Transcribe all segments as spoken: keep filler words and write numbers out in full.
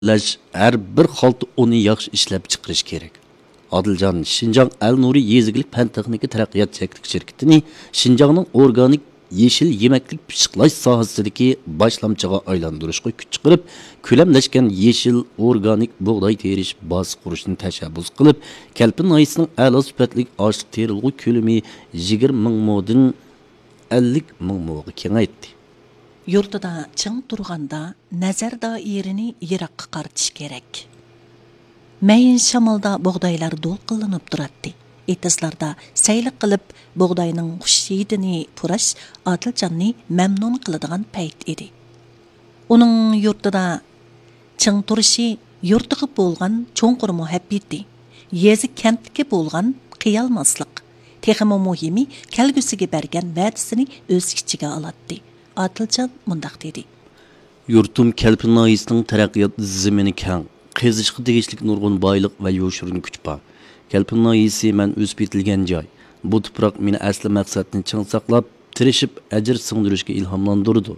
lash har bir xalta uni yaxshi ishlab chiqarish kerak. Adiljon Şinjan El Nuri Yezigilik Pen Texniki Taraqqiyot Çeklik şirketini Şinjanның organik yeşil yemeklik pişiklaş sohasidagi boshlamchiga aylantirishga kuch chiqarib, ko'lamlashgan yeşil organik buğday terish bazasi qurishni tashabbus qilib, Kelpin noyisining a'lo sifatli oshliq terilg'u ko'lami yigirma ming modin ellik ming moga kengaytdi. Yurtida ching turganda nazar doirini yiroqqa qaratish kerak. Mayin shamolda bug'doylar do'lqinlanib turadi. Etizlarda saylik qilib bug'doyning xush hidini purash Adiljanni mamnun qiladigan payt edi. Uning yurtida ching turishi yurtiga bo'lgan cho'nqur muhabbati, yezi kentga bo'lgan qiyalmaslik, texmo muhimi kelgusiga bergan va'dasini o'z ichiga oladi. Adiljan mundaq dedi. Yurtum Kelpin noyisining taraqqiyot zimini keng, qezishga tegishli nurg'un boyliq va yo'shirin kuch bor. Kelpin noyisi men o'sib yetilgan joy. Bu tuproq meni asli maqsadni ching saqlab, tirishib ajr singdirishga ilhomlantirdi.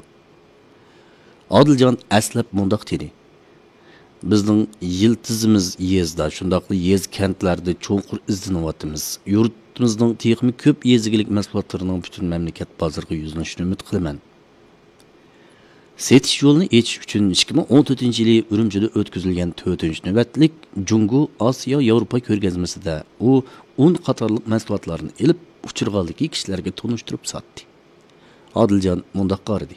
Adiljon aslab mundaq dedi. Bizning yiltizimiz yezda, shundaqli yez kentlarda cho'nqur izlanayotimiz. Yurtimizning texmi ko'p yezigilik mahsulotlarining butun mamlakat bozoriga yuzlanishini umid qilaman. Setish yo'lini echish uchun ikki ming o'n to'rtinchi yili Urumchida o'tkazilgan to'rtinchi navbatlik Jungo Osiyo Yevropa ko'rgazmasida u o'n qatorliq mahsulotlarni elib uchirganligi kishilarga tunishtirib sotdi. Adiljon mundaq qaradi.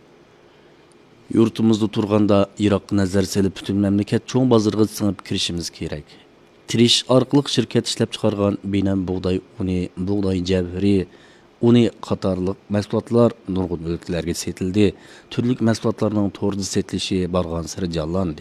Yurtimizda turganda Iroqqa nazar selib butun mamlakat cho'ng bozorga singib kirishimiz kerak. Tirish orqali shirkat ishlab chiqargan binam bug'doy uni, bug'doy javhari uni qatorliq mahsulotlar nurg'un o'lkalarga setildi. Turli mahsulotlarning to'g'ri setilishi borgan sari jonlandi.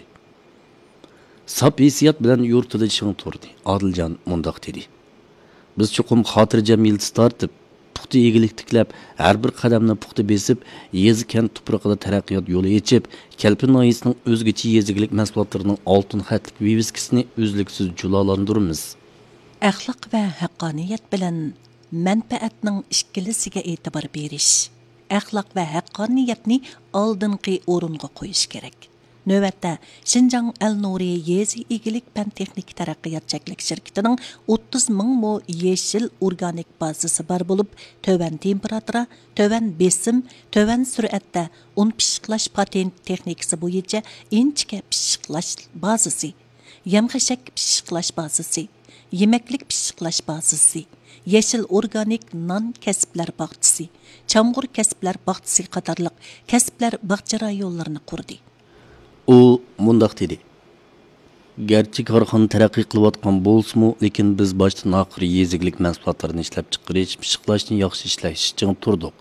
Sap hissiyat bilan yurtida ching turdi. Adiljon mundaq dedi. Biz chuqum xotirjam yildiz tortib, puxta egilik tiklab, har bir qadamni puxta besib, yezi kent tuprog'ida taraqqiyot yo'li yechib, Kelpin noyisining o'zgacha yezigilik mahsulotlarining oltin xatlik viviskasini uzluksiz julalandiramiz. Axloq va haqqoniyat bilan manfaatning ikkilisiga e'tibor berish, axloq va haqqoniyatni oldingi o'ringa qo'yish kerak. Növbətdə Şinjan El Nuri Yezi İgilik Pen Texnik Taraqqiyot Çeklik şirketining o'ttiz ming mo yeşil organik bazası bar bo'lib, töven temperatura, töven besim, töven sur'atda un pishiqlash patent texnikasi bo'yicha inchika pishiqlash bazasi, yemxashak pishiqlash bazasi, yemeklik pishiqlash bazasi, yeşil organik non kasblar bog'chisi, chamg'ur kasblar bog'chisi qatorliq kasblar bog'cha rayonlarini qurdi. U mundaq dedi. Gerçi korxona taraqqiy qilayotgan bo'lsa-mu, lekin biz boshdan oxiri yezigilik mahsulotlarini ishlab chiqarish, pishiqlashni yaxshi ishlash uchun turdik.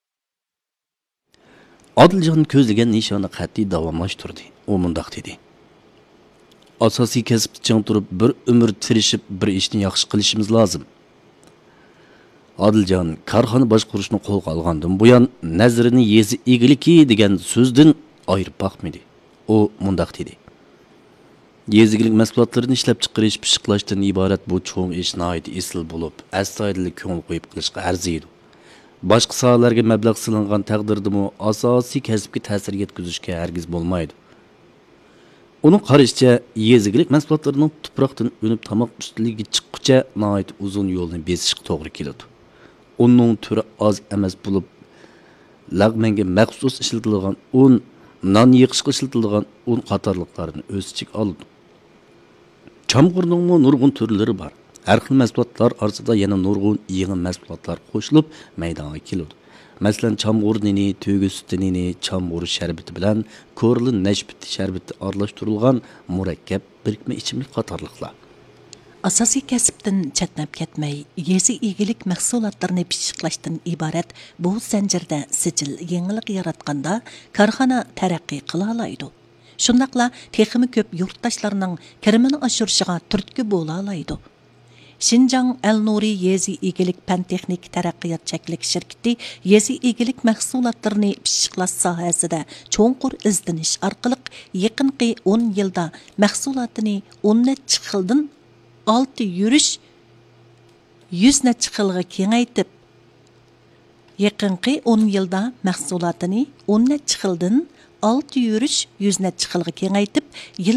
Adiljon ko'zlagan nishonni qat'iy davomlashtirdi. U mundaq dedi. Asosiy kasbda ching turib, bir umr tirishib, bir ishni yaxshi qilishimiz lozim. Adiljon korxona boshqarishni qo'lga olgandan buyon nazarini yezi egiliki degan so'zdan ayirib boqmadi. O mundaq dedi. Yezigilik mahsulotlarini ishlab chiqarish, pishiqlashdan iborat bu cho'ng ish nihoyat esil bo'lib, astoydillik ko'ngil qo'yib qilishga arziydi. Boshqa sohalarga mablag' silingan taqdirdami asosiy kasbga ta'sir yetkazishga hargiz bo'lmaydi. Uning qarashicha, yezigilik mahsulotlarining tuproqdan unib tomoq ustiligiga chiqquncha nihoyat uzun yo'lni besishga to'g'ri keladi. Uning turi oz emas bo'lib, lag'manga maxsus ishlatilgan un, non yig'ishga ishlatilgan un qatorliqlarini o'z ichiga oladi. Chamg'urning nurg'un turlari bor. Har xil mahsulotlar orasida yana nurg'un yangi mahsulotlar qo'shilib maydonga keladi. Masalan, chamg'ur nini, to'yga suti nini, chamg'ur sharbati bilan ko'rli nashbati sharbati aralashtirilgan murakkab birikma ichimlik qatorliqlar. Asosiy kasbdan chatnab ketmay, yezi egilik mahsulotlarini pishiqlashdan iborat bu zanjirda sijil yangilik yaratganda korxona taraqqiy qila oladi. Shundaqla texmi ko'p yurtdoshlarning kirimini oshirishiga turtki bo'la oladi. Şinjan El Nuri Yezi İgilik Pen Texnik Taraqqiyot Çeklik şirketi yezi igilik mahsulotlarini pishiqlash sohasida cho'nqur izdinish orqali yaqinqi o'n yilda mahsulotini o'n necha xildan olti yurish yuz necha xilga kengaytib, yaqinqi o'n yilda mahsulotini o'n necha xildan olti yurish yuz necha xilga kengaytib,